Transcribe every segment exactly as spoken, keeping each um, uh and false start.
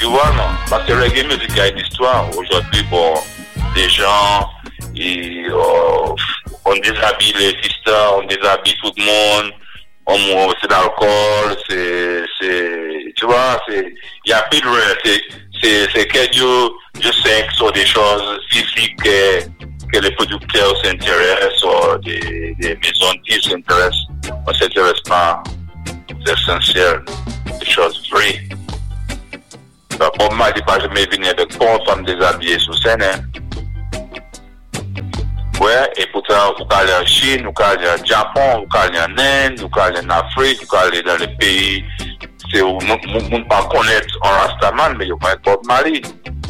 vois, non? Parce que le reggae music a une histoire. Aujourd'hui, bon, les gens, ils, oh, on déshabille les fistins, on déshabille tout le monde, on, c'est l'alcool, c'est, c'est, tu vois, c'est, il y a plus de rien, c'est, c'est, c'est que Dieu, je sais que ce sont des choses physiques que, que les producteurs s'intéressent, ou des, des maisons de disques s'intéressent. On ne s'intéresse pas aux essentiels, des choses vraies. Bob Marley pas jamais venu avec bon femme déshabillée sous scène. Hein. Ouais, et pourtant, vous allez en Chine, vous allez en Japon, vous allez en Inde, vous allez en Afrique, vous allez dans les pays, c'est où vous ne pas connaître un Rastaman, mais vous connaissez Bob Marley.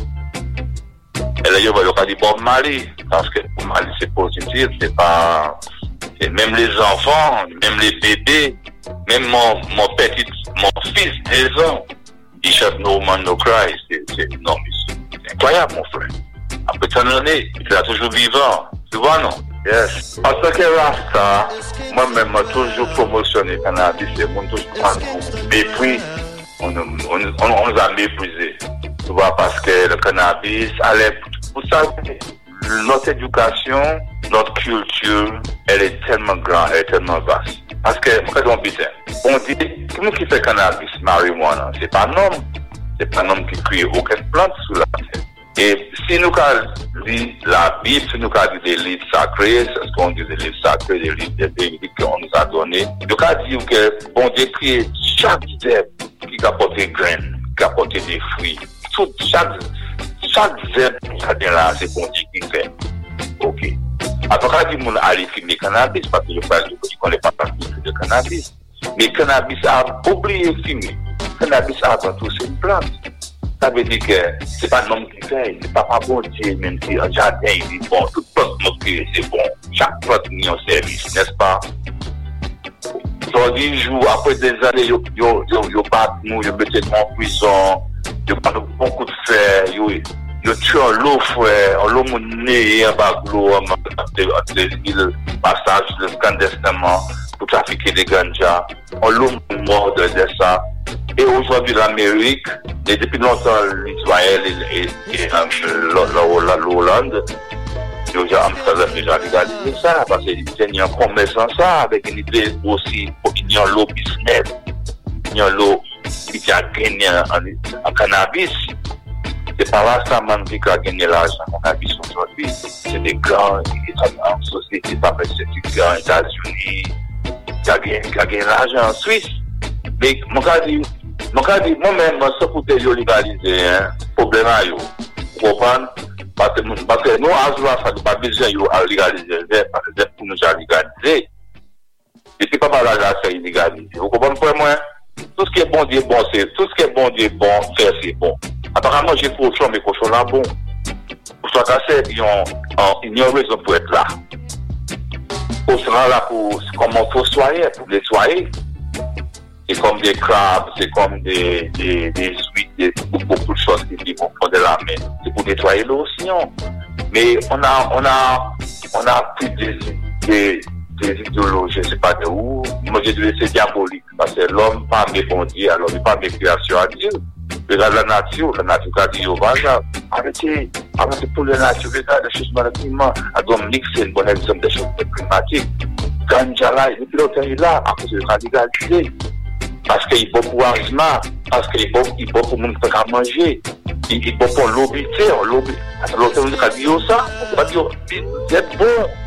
Et là, vous allez dire Bob Marley, parce que Bob Marley c'est positif, c'est pas. Et même les enfants, même les bébés, même mon, mon petit, mon fils, deux ans, il chante No Man No Cry, c'est, c'est, non, c'est incroyable, mon frère. Après tant d'années, il est toujours vivant. Tu vois, non? Yes. En tant que Rasta, moi-même, j'ai toujours promotionné le cannabis. Et mon toujours mépris. On, on, on, on nous a méprisé. Tu vois, parce que le cannabis allait. Vous savez, notre éducation, notre culture, elle est tellement grande, elle est tellement vaste. Parce que, on dit, on dit, qui fait cannabis, marijuana? C'est pas un homme. C'est pas un homme qui crie aucune plante sous la terre. Et si nous lisons la Bible, si nous lisons des livres sacrés, c'est ce qu'on dit des livres sacrés, des livres, des livres qu'on nous a donnés, nous allons dire que bon Dieu crée chaque zèbre qui apporte des graines, qui apporte des fruits. Tout, chaque, chaque zèbre qui est là, c'est bon Dieu qui fait. Ok. Après, quand on dit qu'on a fumer cannabis, parce que je ne connais pas le cannabis, mais le cannabis a oublié de fumer. Le cannabis a avant tout, c'est une plante. Ça veut dire que c'est pas l'homme qui fait, c'est pas pas bon Dieu, même si un jardin il est bon, toute plante c'est bon, chaque plante a un service, n'est-ce pas? Aujourd'hui, jour, après des années, yo yo yo yo battent nous, yo mettent nous en prison, yo parlent beaucoup de fer, yo yo tuent l'eau frère, l'eau mon nez en bas de l'eau, en des villes, passage clandestinement pour trafiquer des ganja, on l'eau mort de ça. Et aujourd'hui, l'Amérique, et depuis longtemps, l'Israël et, et, et l'Hollande, ils ont déjà légalisé ça, parce qu'il y a un commerce en ça, avec une idée aussi, il y a l'eau business, il y a l'eau qui a gagné en cannabis. C'est pas là ça, man, qui a gagné l'argent en cannabis aujourd'hui. C'est des grands, en société, ça fait c'est des grands États-Unis, qui a gagné l'argent en Suisse. Mais, mon cas dit, mon cas dit, moi-même, je suis pour te légaliser, hein, problème à vous. Vous comprenez? Parce que, parce que nous, à ce moment-là, ça n'a pas besoin de légaliser, parce que pour nous légaliser, et puis pas mal là, c'est illégalisé. Vous comprenez pour moi? Tout ce qui est bon, Dieu bon, c'est, tout ce qui est bon, Dieu bon, faire, c'est bon. Apparemment, j'ai cochon, mais cochon là, bon. Pour soit cassé, ils ont, ils ont raison pour être là. Pour se rendre là, pour, comment faut soigner, pour les soigner. C'est comme des crabes, c'est comme des, des, des huîtres, des, beaucoup de choses qui vont prendre de la main. C'est pour nettoyer l'océan. Mais on a, on a, on a pris des, des, des idéologies, je sais pas de où. Moi, j'ai dit c'est diabolique. Parce que l'homme pas mes bon Dieu, alors il n'est pas mes créations à Dieu. Regarde la nature, la nature a dit, voilà, arrêtez, arrêtez pour la nature, regarde les choses malheureusement. Alors, mixer un bon exemple des choses climatiques. Ganja là, et puis l'autre est là, à cause de la radicalité. Parce qu'il est bon pour l'argent, parce qu'il est bon, il est bon pour le monde qui peut manger, il est bon pour l'obité, l'obité. L'autre, on va dire ça, on va dire, c'est bon,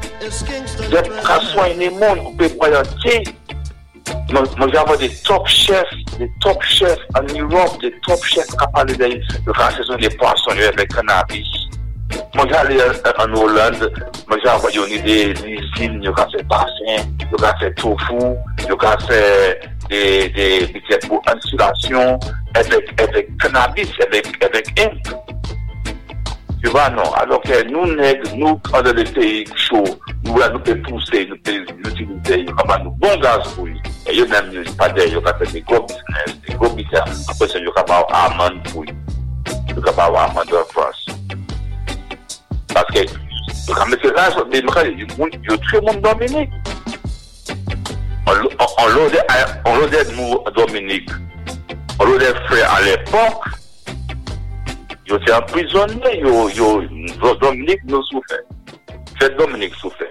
c'est soigner le monde, on peut voyager. Moi, j'avais des top chefs, des top chefs en Europe, des top chefs qui parlent de la saison des poissons avec cannabis. Moi, j'allais en Hollande, moi, j'ai envoyé des usines, ils ont fait bassin, ils ont fait tofu, ils ont fait des, des, des, pour insulation avec, avec cannabis, avec, avec hemp. Tu vois, non. Alors que nous, nègres, nous, dans les pays chauds, nous, nous pouvons pousser, nous pouvons utiliser, nous avons un bon gaz pour lui. Et ils même pas d'ailleurs, ils ont fait des gros business, des gros business. Après, ils ont fait un amende pour lui. Ils ont fait un amende en France. Parce que, quand même, c'est là, mais il y a très monde Dominique. On l'odait nous, Dominique. On l'odait frère à l'époque. yo t'es emprisonné, yo, yo, Dominique nous souffert. C'est Dominique souffert.